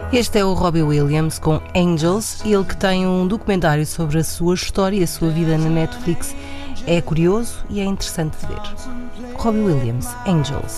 Este é o Robbie Williams com Angels, ele que tem um documentário sobre a sua história e a sua vida na Netflix. É curioso e é interessante de ver. Robbie Williams, Angels.